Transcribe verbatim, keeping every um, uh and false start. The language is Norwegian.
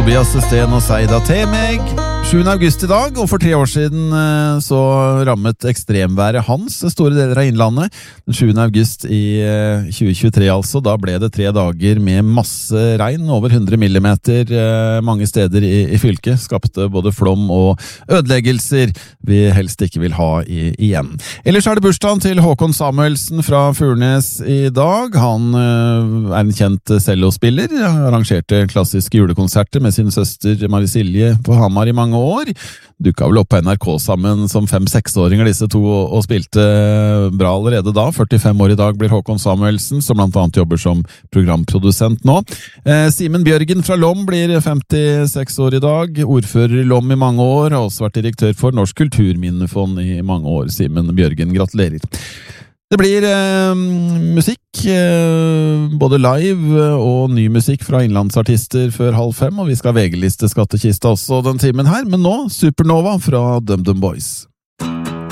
Tobias Sten og Seida Temeg. sjuende august i dag, og for tre år siden så rammet ekstremværet Hans store deler av innlandet. Den sjuende august i tjue tjuetre altså, da ble det tre dager med masse regn, over hundre millimeter mange steder i, i fylket, skapte både flom og ødeleggelser vi helst ikke vil ha i, igjen. Ellers er det bursdagen til Håkon Samuelsen fra Furnes i dag. Han er en kjent cellospiller, arrangerte klassiske julekonserter med sin søster Marisilje på Hamar i mange år. Dukket vel opp på N R K sammen som fem-seksåringer disse to, og spilte bra allerede da. førtifem år i dag blir Håkon Samuelsen, som blant annet jobber som programprodusent nå. Eh, Simen Bjørgen fra Lom blir femtiseks år i dag, ordfører i Lom i mange år, har også vært direktør for Norsk Kulturminnefond i mange år. Simen Bjørgen, gratulerer. Det blir eh, musikk, eh, både live og ny musikk fra innlandsartister før halv fem, og vi skal ha V G-liste skattekista også den timen her, men nå Supernova fra DumDum Boys.